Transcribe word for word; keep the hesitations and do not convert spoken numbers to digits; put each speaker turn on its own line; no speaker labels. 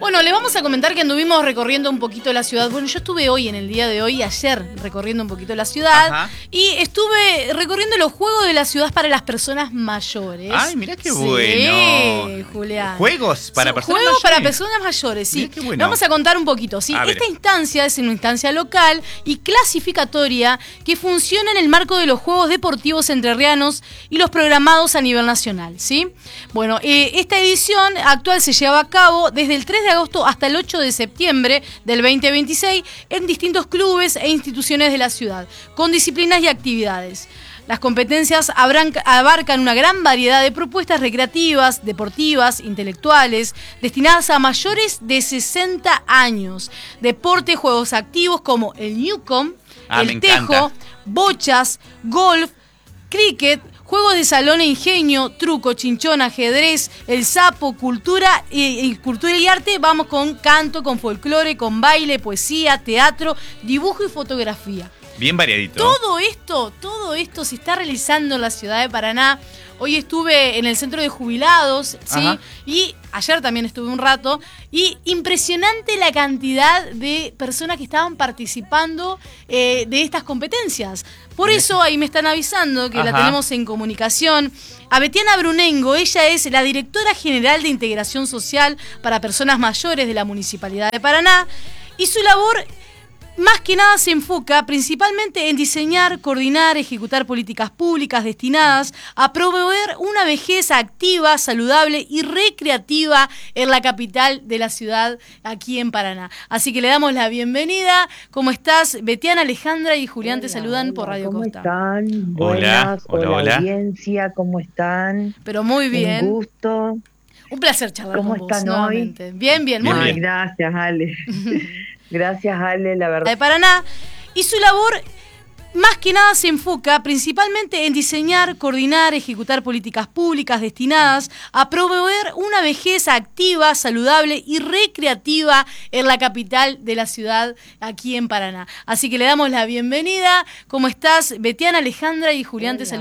Bueno, les vamos a comentar que anduvimos recorriendo un poquito la ciudad. Bueno, yo estuve hoy, en el día de hoy, ayer, recorriendo un poquito la ciudad. Ajá. Y estuve recorriendo los juegos de la ciudad para las personas mayores.
Ay, mirá qué bueno.
Sí, Julián.
¿Juegos para personas
Juegos
mayores?
para personas mayores, sí.
Mirá qué bueno.
Vamos a contar un poquito, ¿sí?
A
Esta
ver.
instancia es una instancia local y clasificatoria que funciona en el marco de los Juegos Deportivos Entrerrianos y los programados a nivel nacional, ¿sí? Bueno, eh, esta edición actual se lleva a cabo desde el tres de agosto hasta el ocho de septiembre del veinte veintiséis en distintos clubes e instituciones de la ciudad, con disciplinas y actividades. Las competencias habrán, abarcan una gran variedad de propuestas recreativas, deportivas, intelectuales, destinadas a mayores de sesenta años. Deportes, juegos activos como el Newcomb,
ah,
el tejo, bochas, golf, cricket, juegos de salón e ingenio, truco, chinchón, ajedrez, el sapo, cultura y, y cultura y arte. Vamos con canto, con folclore, con baile, poesía, teatro, dibujo y fotografía.
Bien variadito.
Todo esto, todo esto se está realizando en la ciudad de Paraná. Hoy estuve en el centro de jubilados, ¿sí? Ajá. Y ayer también estuve un rato. Y impresionante la cantidad de personas que estaban participando eh, de estas competencias. Por eso ahí me están avisando que Ajá. la tenemos en comunicación. A Betiana Brunengo, ella es la directora general de Integración Social para Personas Mayores de la Municipalidad de Paraná. Y su labor, más que nada, se enfoca principalmente en diseñar, coordinar, ejecutar políticas públicas destinadas a promover una vejez activa, saludable y recreativa en la capital de la ciudad, aquí en Paraná. Así que le damos la bienvenida. ¿Cómo estás? Betiana, Alejandra y Julián hola, te saludan
hola,
por Radio
¿cómo
Costa.
¿Cómo están?
Buenas,
hola,
hola, hola.
Audiencia, ¿cómo están?
Pero muy bien.
Un gusto.
Un placer charlar
¿Cómo
con vos
están
nuevamente.
hoy?
Bien, bien, muy
Ay,
bien.
Gracias, Ale. Gracias, Ale, la verdad.
De Paraná. Y su labor, más que nada, se enfoca principalmente en diseñar, coordinar, ejecutar políticas públicas destinadas a promover una vejez activa, saludable y recreativa en la capital de la ciudad, aquí en Paraná. Así que le damos la bienvenida. ¿Cómo estás? Betiana, Alejandra y Julián te saludan.